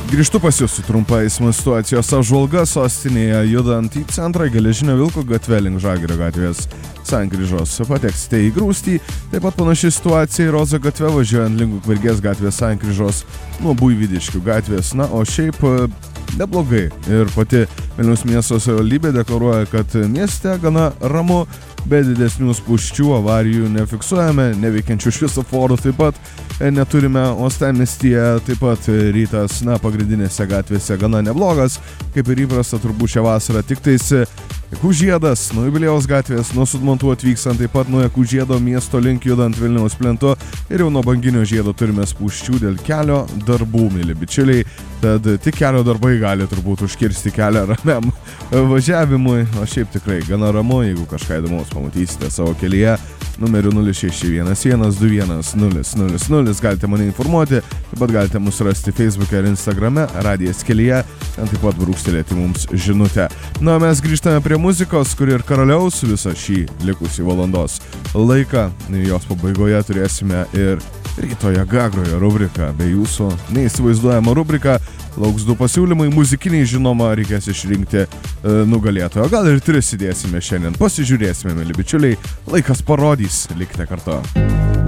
Grįžtu pas jūs su trumpa eismo situacijos apžvalga. Sostinėje judant į centrą Geležinio Vilko gatve link Žalgirio gatvės sankryžos pateksite į grūstį. Taip pat panaši situacija į Rozo gatve važiuojant link Ukmergės gatvės sankryžos nuo Buivydiškių gatvės. Na, o šiaip neblogai. Ir pati Vilniaus miesto savivaldybė deklaruoja, kad mieste gana ramu, be didesnių spūsčių, avarijų nefiksuojame, neveikiančių šviesoforų taip pat neturime. Uostamiestyje taip pat rytas, pagrindinėse gatvėse gana neblogas, kaip ir įprasta turbūt šią vasarą, tik tais Jakų žiedas nuo Jubiliejaus gatvės, nuo Sudmontų atvykstant, taip pat nuo Jakų žiedo miesto link judant Vilniaus plentu ir jau nuo Banginio žiedo turime spūsčių dėl kelio darbų, mėly bičiuliai, tad tik kelio darbai gali turbūt užkirsti kelią ramiam važiavimui, o šiaip tikrai gana ramu. Jeigu kažką įdomaus pamatysite savo kelyje, numeriu 0611121000 galite mane informuoti, taip pat galite mus rasti Facebook'e ir Instagram'e, Radijas kelyje, ten taip pat brūkštelėti mums žinutę. Na, mes grįžtame prie muzikos, kuri ir karaliaus visą šį likusį valandos laiką. Jos pabaigoje turėsime ir Ryto Jagagrojo rubriką, bei jūsų neįsivaizduojama rubrika. Lauks 2 pasiūlymai, muzikiniai, žinoma, reikės išrinkti nugalėtojo. Gal ir 3 įdėsime šiandien, pasižiūrėsime, mėly bičiuliai, laikas parodys, likite kartu.